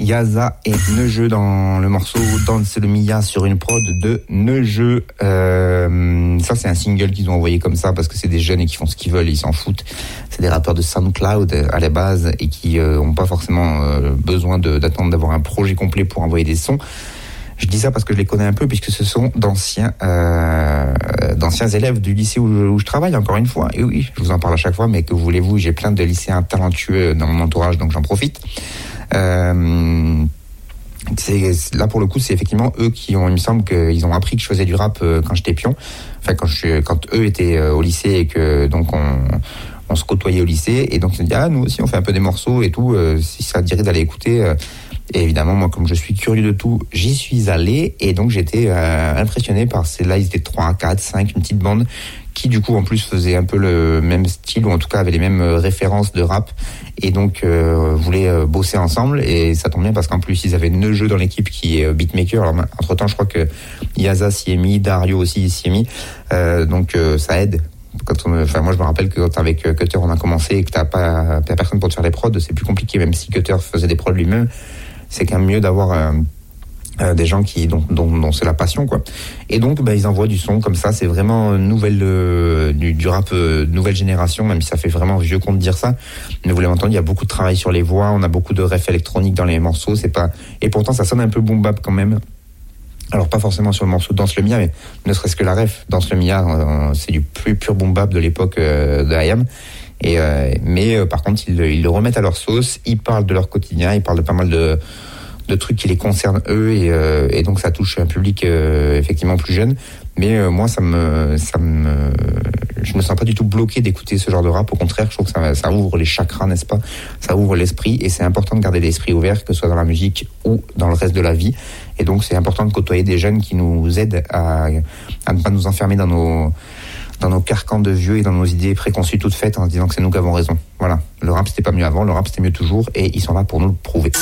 Yaza et Neujeu dans le morceau Danse le Mia sur une prod de Neujeu. Ça, c'est un single qu'ils ont envoyé comme ça parce que c'est des jeunes et qui font ce qu'ils veulent, ils s'en foutent. C'est des rappeurs de SoundCloud à la base et qui ont pas forcément besoin d'attendre d'avoir un projet complet pour envoyer des sons. Je dis ça parce que je les connais un peu puisque ce sont d'anciens élèves du lycée où je travaille, encore une fois. Et oui, je vous en parle à chaque fois, mais que voulez-vous, j'ai plein de lycéens talentueux dans mon entourage, donc j'en profite. Là pour le coup, c'est effectivement eux qui ont, il me semble qu'ils ont appris que je faisais du rap quand j'étais pion. Enfin, quand eux étaient au lycée et que donc on se côtoyait au lycée, et donc ils ont dit nous aussi on fait un peu des morceaux et tout. Si ça te dirait d'aller écouter. Et évidemment, moi, comme je suis curieux de tout, j'y suis allé. Et donc, j'étais impressionné par là, ils étaient 3, 4, 5, une petite bande qui, du coup, en plus, faisait un peu le même style, ou en tout cas, avait les mêmes références de rap. Et donc, voulaient bosser ensemble. Et ça tombe bien parce qu'en plus, ils avaient Neujeu dans l'équipe qui est beatmaker. Alors, entre-temps, je crois que Yaza s'y est mis, Dario aussi s'y est mis. Donc, ça aide. Moi, je me rappelle que quand avec Cutter, on a commencé et que t'as personne pour te faire les prods, c'est plus compliqué, même si Cutter faisait des prods lui-même. C'est quand même mieux d'avoir des gens dont c'est la passion, quoi. Et donc, ils envoient du son comme ça. C'est vraiment du rap nouvelle génération, même si ça fait vraiment vieux con de dire ça. Mais vous l'avez entendu, il y a beaucoup de travail sur les voix. On a beaucoup de refs électroniques dans les morceaux. Et pourtant, ça sonne un peu boom bap quand même. Alors, pas forcément sur le morceau Danse le Mia, mais ne serait-ce que la ref. Danse le Mia, c'est du plus pur boom bap de l'époque de IAM. Mais par contre, ils le remettent à leur sauce, ils parlent de leur quotidien, ils parlent de pas mal de trucs qui les concernent eux, et donc ça touche un public effectivement plus jeune. Mais moi, je me sens pas du tout bloqué d'écouter ce genre de rap. Au contraire, je trouve que ça ouvre les chakras, n'est-ce pas ? Ça ouvre l'esprit, et c'est important de garder l'esprit ouvert, que ce soit dans la musique ou dans le reste de la vie. Et donc, c'est important de côtoyer des jeunes qui nous aident à ne pas nous enfermer dans nos carcans de vieux et dans nos idées préconçues toutes faites en se disant que c'est nous qui avons raison. Voilà. Le rap, c'était pas mieux avant, le rap, c'était mieux toujours, et ils sont là pour nous le prouver.